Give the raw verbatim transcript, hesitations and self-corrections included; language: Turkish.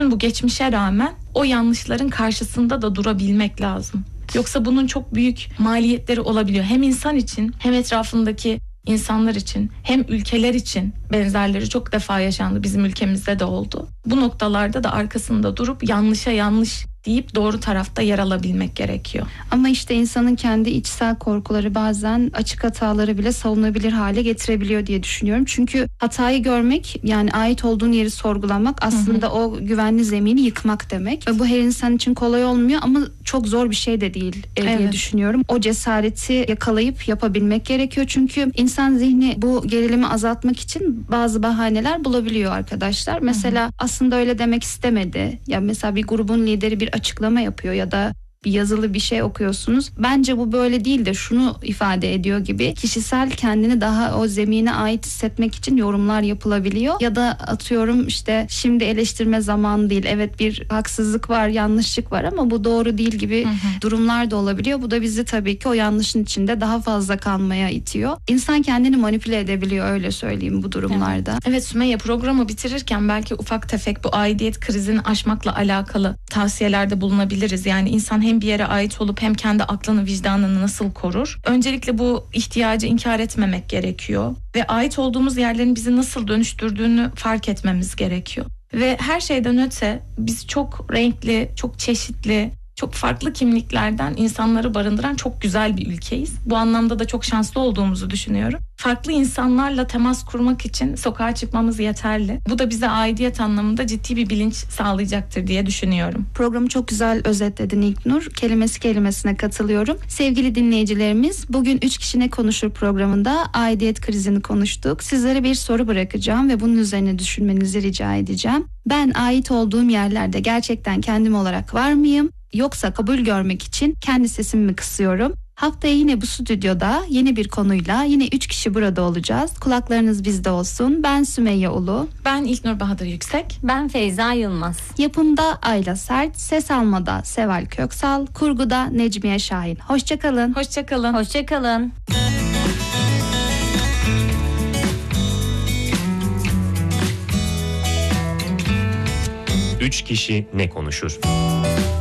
Bu geçmişe rağmen o yanlışların karşısında da durabilmek lazım. Yoksa bunun çok büyük maliyetleri olabiliyor. Hem insan için hem etrafındaki insanlar için hem ülkeler için benzerleri çok defa yaşandı. Bizim ülkemizde de oldu. Bu noktalarda da arkasında durup yanlışa yanlış deyip doğru tarafta yer alabilmek gerekiyor. Ama işte insanın kendi içsel korkuları bazen açık hataları bile savunabilir hale getirebiliyor diye düşünüyorum. Çünkü hatayı görmek, yani ait olduğun yeri sorgulamak aslında hı hı. o güvenli zemini yıkmak demek. Ve bu her insan için kolay olmuyor ama çok zor bir şey de değil e, diye evet. düşünüyorum. O cesareti yakalayıp yapabilmek gerekiyor. Çünkü insan zihni bu gerilimi azaltmak için bazı bahaneler bulabiliyor arkadaşlar. Mesela hı hı. aslında öyle demek istemedi. Ya mesela bir grubun lideri bir açıklama yapıyor ya da bir yazılı bir şey okuyorsunuz. Bence bu böyle değil de şunu ifade ediyor gibi kişisel kendini daha o zemine ait hissetmek için yorumlar yapılabiliyor. Ya da atıyorum işte şimdi eleştirme zamanı değil. Evet bir haksızlık var, yanlışlık var ama bu doğru değil gibi hı hı. durumlar da olabiliyor. Bu da bizi tabii ki o yanlışın içinde daha fazla kalmaya itiyor. İnsan kendini manipüle edebiliyor, öyle söyleyeyim bu durumlarda. Evet, evet Sümeyye, programı bitirirken belki ufak tefek bu aidiyet krizini aşmakla alakalı tavsiyelerde bulunabiliriz. Yani insan hem bir yere ait olup hem kendi aklını, vicdanını nasıl korur? Öncelikle bu ihtiyacı inkar etmemek gerekiyor. Ve ait olduğumuz yerlerin bizi nasıl dönüştürdüğünü fark etmemiz gerekiyor. Ve her şeyden öte biz çok renkli, çok çeşitli, çok farklı kimliklerden insanları barındıran çok güzel bir ülkeyiz. Bu anlamda da çok şanslı olduğumuzu düşünüyorum. Farklı insanlarla temas kurmak için sokağa çıkmamız yeterli. Bu da bize aidiyet anlamında ciddi bir bilinç sağlayacaktır diye düşünüyorum. Programı çok güzel özetledin İlknur. Kelimesi kelimesine katılıyorum. Sevgili dinleyicilerimiz, bugün Üç Kişi Ne Konuşur programında aidiyet krizini konuştuk. Sizlere bir soru bırakacağım ve bunun üzerine düşünmenizi rica edeceğim. Ben ait olduğum yerlerde gerçekten kendim olarak var mıyım? Yoksa kabul görmek için kendi sesimi mi kısıyorum? Haftaya yine bu stüdyoda yeni bir konuyla yine üç kişi burada olacağız. Kulaklarınız bizde olsun. Ben Sümeyye Ulu. Ben İlknur Bahadır Yüksek. Ben Feyza Yılmaz. Yapımda Ayla Sert, ses almada Seval Köksal, kurguda Necmiye Şahin. Hoşçakalın. Hoşçakalın. Hoşçakalın. Üç Kişi Ne Konuşur?